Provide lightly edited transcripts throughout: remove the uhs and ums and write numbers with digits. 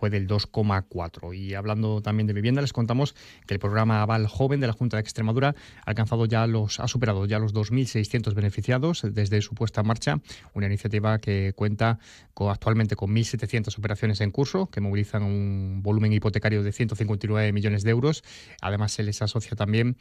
fue del 2,4%. Y hablando también de vivienda, les contamos que el programa Aval Joven de la Junta de Extremadura ha superado ya los 2.600 beneficiados desde su puesta en marcha, una iniciativa que cuenta actualmente con 1.700 operaciones en curso, que movilizan un volumen hipotecario de 159 millones de euros. Además, se les asocia también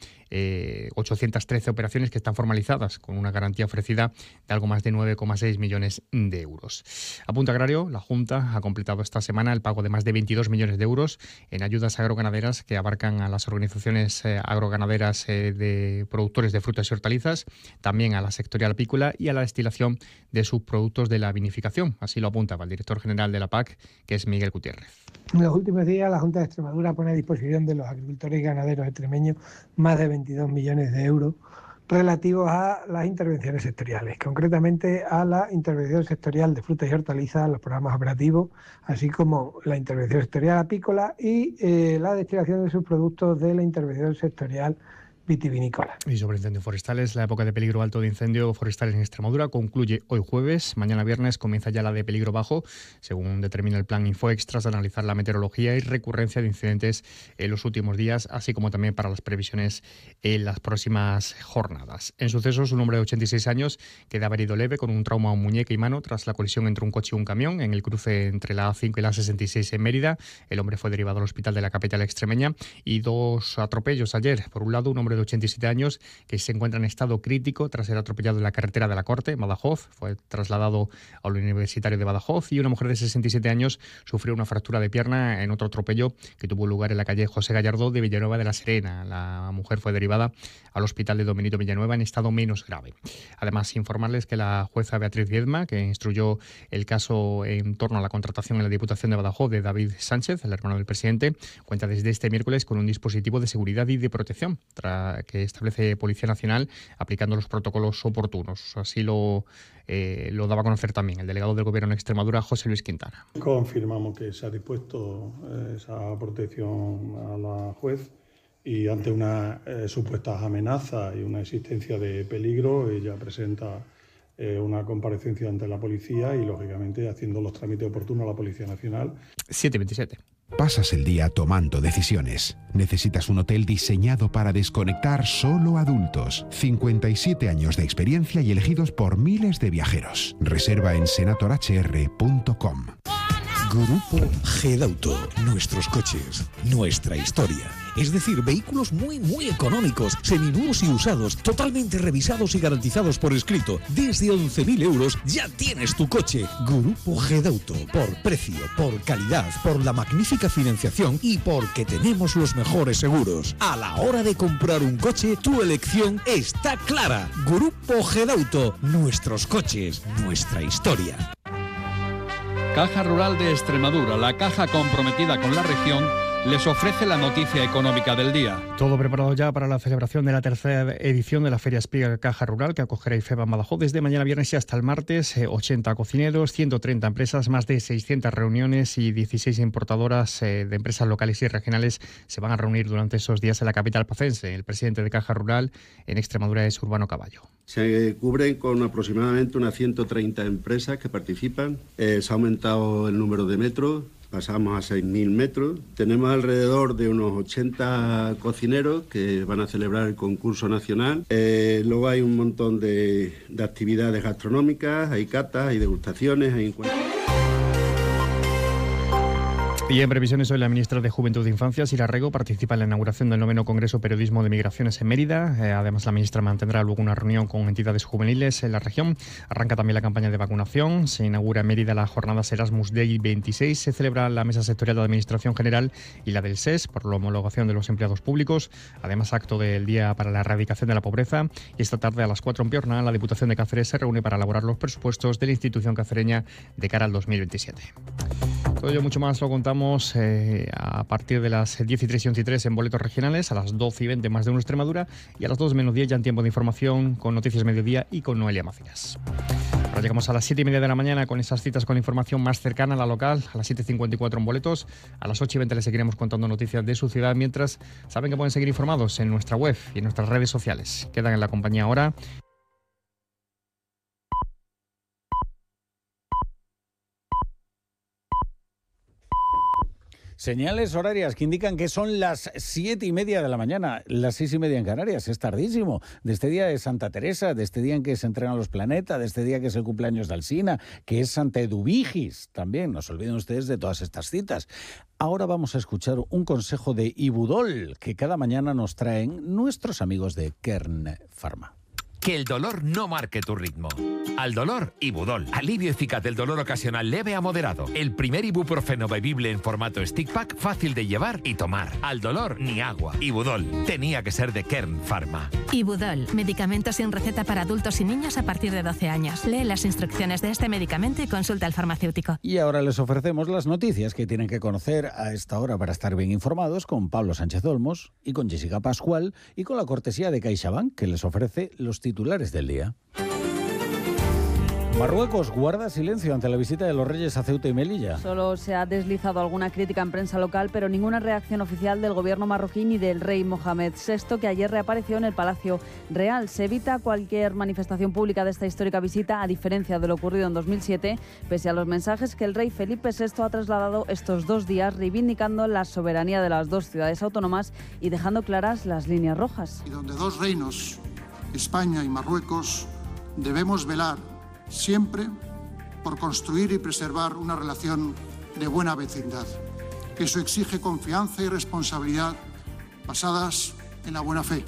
813 operaciones que están formalizadas, con una garantía ofrecida de algo más de 9,6 millones de euros. A Punto Agrario, la Junta ha completado esta semana el pago de más de 22 millones de euros en ayudas agroganaderas que abarcan a las organizaciones agroganaderas de productores de frutas y hortalizas, también a la sectorial apícola y a la destilación de subproductos de la vinificación. Así lo apuntaba el director general de la PAC, que es Miguel Gutiérrez. En los últimos días, la Junta de Extremadura pone a disposición de los agricultores y ganaderos extremeños más de 22 millones de euros relativos a las intervenciones sectoriales, concretamente a la intervención sectorial de frutas y hortalizas, los programas operativos, así como la intervención sectorial apícola y la destilación de subproductos de la intervención sectorial vitivinícola. Y sobre incendios forestales, la época de peligro alto de incendio forestal en Extremadura concluye hoy jueves. Mañana viernes comienza ya la de peligro bajo, según determina el plan Infoex, tras analizar la meteorología y recurrencia de incidentes en los últimos días, así como también para las previsiones en las próximas jornadas. En sucesos, un hombre de 86 años queda herido leve con un trauma a muñeca y mano tras la colisión entre un coche y un camión en el cruce entre la A5 y la A66 en Mérida. El hombre fue derivado al hospital de la capital extremeña. Y dos atropellos ayer. Por un lado, un hombre de 87 años que se encuentra en estado crítico tras ser atropellado en la carretera de la Corte, en Badajoz. Fue trasladado al Universitario de Badajoz. Y una mujer de 67 años sufrió una fractura de pierna en otro atropello que tuvo lugar en la calle José Gallardo de Villanueva de la Serena. La mujer fue derivada al hospital de Domenito Villanueva en estado menos grave. Además, informarles que la jueza Beatriz Viedma, que instruyó el caso en torno a la contratación en la Diputación de Badajoz de David Sánchez, el hermano del presidente, cuenta desde este miércoles con un dispositivo de seguridad y de protección que establece Policía Nacional aplicando los protocolos oportunos. Así lo daba a conocer también el delegado del Gobierno en Extremadura, José Luis Quintana. Confirmamos que se ha dispuesto esa protección a la juez y ante una supuestas amenazas y una existencia de peligro, ella presenta una comparecencia ante la policía y, lógicamente, haciendo los trámites oportunos a la Policía Nacional. 7:27. Pasas el día tomando decisiones. Necesitas un hotel diseñado para desconectar solo adultos. 57 años de experiencia y elegidos por miles de viajeros. Reserva en senatorhr.com. Grupo Gedauto. Nuestros coches, nuestra historia. Es decir, vehículos muy económicos, seminuevos y usados, totalmente revisados y garantizados por escrito. Desde 11.000 euros ya tienes tu coche. Grupo Gedauto. Por precio, por calidad, por la magnífica financiación y porque tenemos los mejores seguros. A la hora de comprar un coche, tu elección está clara. Grupo Gedauto. Nuestros coches, nuestra historia. Caja Rural de Extremadura, la caja comprometida con la región, les ofrece la noticia económica del día. Todo preparado ya para la celebración de la tercera edición de la Feria Espiga Caja Rural, que acogerá IFEMA en Badajoz desde mañana viernes y hasta el martes. 80 cocineros, 130 empresas, más de 600 reuniones y 16 importadoras de empresas locales y regionales se van a reunir durante esos días en la capital pacense. El presidente de Caja Rural en Extremadura es Urbano Caballo. Se cubren con aproximadamente unas 130 empresas que participan. Se ha aumentado el número de metros. Pasamos a 6.000 metros. Tenemos alrededor de unos 80 cocineros que van a celebrar el concurso nacional. Luego hay un montón de actividades gastronómicas, hay catas, hay degustaciones, hay encuentros. Y en previsiones, hoy la ministra de Juventud e Infancia, Sira Rego, participa en la inauguración del 9º Congreso Periodismo de Migraciones en Mérida. Además, la ministra mantendrá luego una reunión con entidades juveniles en la región. Arranca también la campaña de vacunación. Se inaugura en Mérida la jornada Erasmus Day 26. Se celebra la mesa sectorial de Administración General y la del SES por la homologación de los empleados públicos. Además, acto del Día para la Erradicación de la Pobreza. Y esta tarde a las 4 en Piorna, la Diputación de Cáceres se reúne para elaborar los presupuestos de la institución cacereña de cara al 2027. Todo ello mucho más lo contamos a partir de las 10:03 en boletos regionales, a las 12:20 más de uno Extremadura y a las 2 menos 10 ya en tiempo de información con Noticias Mediodía y con Noelia Macías. Ahora llegamos a las 7:30 de la mañana con esas citas con información más cercana a la local, a las 7:54 en boletos, a las 8:20 les seguiremos contando noticias de su ciudad, mientras saben que pueden seguir informados en nuestra web y en nuestras redes sociales. Quedan en la compañía ahora Señales horarias que indican que son las 7:30 de la mañana, las 6:30 en Canarias. Es tardísimo. De este día de Santa Teresa, de este día en que se entregan los planetas, de este día que es el cumpleaños de Alsina, que es Santa Eduvigis también. No se olviden ustedes de todas estas citas. Ahora vamos a escuchar un consejo de Ibudol que cada mañana nos traen nuestros amigos de Kern Pharma. Que el dolor no marque tu ritmo. Al dolor, Ibudol. Alivio eficaz del dolor ocasional leve a moderado. El primer ibuprofeno bebible en formato stick pack, fácil de llevar y tomar. Al dolor, ni agua. Ibudol. Tenía que ser de Kern Pharma. Ibudol. Medicamento sin receta para adultos y niños a partir de 12 años. Lee las instrucciones de este medicamento y consulta al farmacéutico. Y ahora les ofrecemos las noticias que tienen que conocer a esta hora para estar bien informados con Pablo Sánchez Olmos y con Jessica Pascual y con la cortesía de CaixaBank, que les ofrece los titulares del día. Marruecos guarda silencio ante la visita de los reyes a Ceuta y Melilla. Solo se ha deslizado alguna crítica en prensa local, pero ninguna reacción oficial del gobierno marroquí ni del rey Mohamed VI, que ayer reapareció en el Palacio Real. Se evita cualquier manifestación pública de esta histórica visita, a diferencia de lo ocurrido en 2007, pese a los mensajes que el rey Felipe VI ha trasladado estos 2 días, reivindicando la soberanía de las 2 ciudades autónomas y dejando claras las líneas rojas. Y donde 2 reinos, España y Marruecos, debemos velar siempre por construir y preservar una relación de buena vecindad. Eso exige confianza y responsabilidad basadas en la buena fe.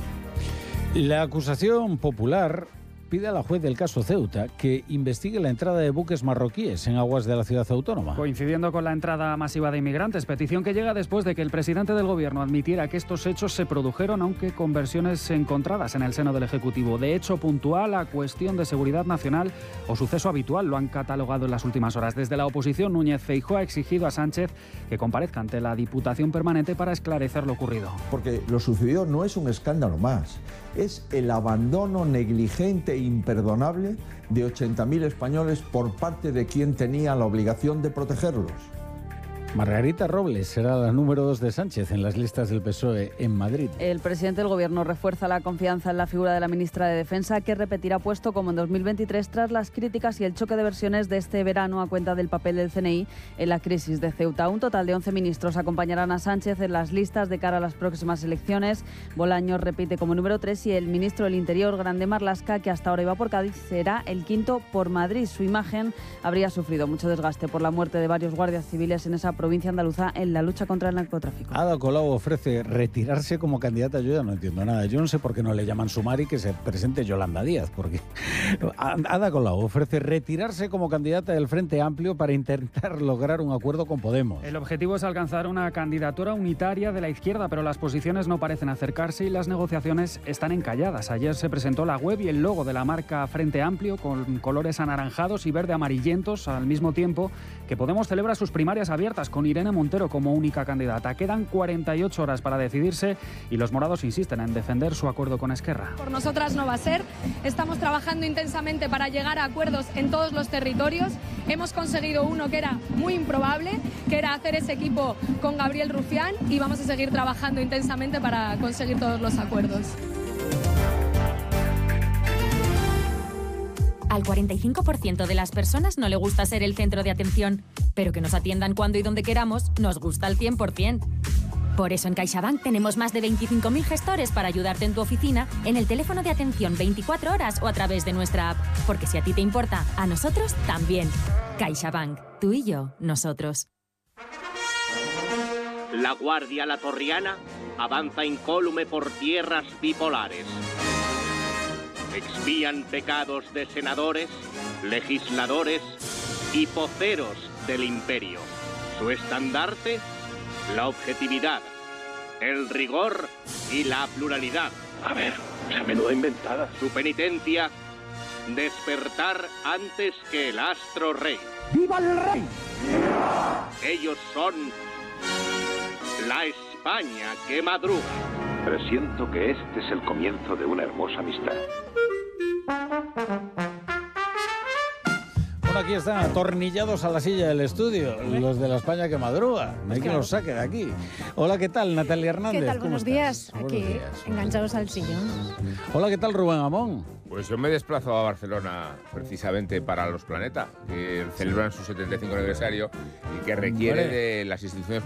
La acusación popular pide a la juez del caso Ceuta que investigue la entrada de buques marroquíes en aguas de la ciudad autónoma. Coincidiendo con la entrada masiva de inmigrantes, petición que llega después de que el presidente del gobierno admitiera que estos hechos se produjeron, aunque con versiones encontradas en el seno del Ejecutivo. De hecho puntual, a cuestión de seguridad nacional o suceso habitual, lo han catalogado en las últimas horas. Desde la oposición, Núñez Feijóo ha exigido a Sánchez que comparezca ante la Diputación Permanente para esclarecer lo ocurrido. Porque lo sucedido no es un escándalo más, es el abandono negligente e imperdonable de 80.000 españoles por parte de quien tenía la obligación de protegerlos. Margarita Robles será la número 2 de Sánchez en las listas del PSOE en Madrid. El presidente del gobierno refuerza la confianza en la figura de la ministra de Defensa, que repetirá puesto como en 2023 tras las críticas y el choque de versiones de este verano a cuenta del papel del CNI en la crisis de Ceuta. Un total de 11 ministros acompañarán a Sánchez en las listas de cara a las próximas elecciones. Bolaños repite como número 3 y el ministro del Interior, Grande Marlaska, que hasta ahora iba por Cádiz, será el 5º por Madrid. Su imagen habría sufrido mucho desgaste por la muerte de varios guardias civiles en esa provincia andaluza en la lucha contra el narcotráfico. Ada Colau ofrece retirarse como candidata. Yo ya no entiendo nada. Yo no sé por qué no le llaman Sumari, que se presente Yolanda Díaz, porque Ada Colau ofrece retirarse como candidata del Frente Amplio para intentar lograr un acuerdo con Podemos. El objetivo es alcanzar una candidatura unitaria de la izquierda, pero las posiciones no parecen acercarse y las negociaciones están encalladas. Ayer se presentó la web y el logo de la marca Frente Amplio con colores anaranjados y verde amarillentos, al mismo tiempo que Podemos celebra sus primarias abiertas con Irene Montero como única candidata. Quedan 48 horas para decidirse y los morados insisten en defender su acuerdo con Esquerra. Por nosotras no va a ser. Estamos trabajando intensamente para llegar a acuerdos en todos los territorios. Hemos conseguido uno que era muy improbable, que era hacer ese equipo con Gabriel Rufián, y vamos a seguir trabajando intensamente para conseguir todos los acuerdos. Al 45% de las personas no le gusta ser el centro de atención, pero que nos atiendan cuando y donde queramos nos gusta al 100%. Por eso en CaixaBank tenemos más de 25.000 gestores para ayudarte en tu oficina, en el teléfono de atención 24 horas o a través de nuestra app. Porque si a ti te importa, a nosotros también. CaixaBank, tú y yo, nosotros. La Guardia Latorriana avanza incólume por tierras bipolares. Expían pecados de senadores, legisladores y poceros del imperio. Su estandarte, la objetividad, el rigor y la pluralidad. A ver, esa menuda inventada. Su penitencia, despertar antes que el astro rey. ¡Viva el rey! Ellos son la España que madruga. Presiento que este es el comienzo de una hermosa amistad. Bueno, aquí están atornillados a la silla del estudio, los de la España que madruga. No hay quien los saque de aquí. Hola, ¿qué tal, Natalia Hernández? ¿Qué tal? Buenos días. Buenos aquí, días. enganchados al sillón. Hola, ¿qué tal, Rubén Amón? Pues yo me desplazo a Barcelona precisamente para Los Planeta, que celebran su 75 aniversario y que requiere de las instituciones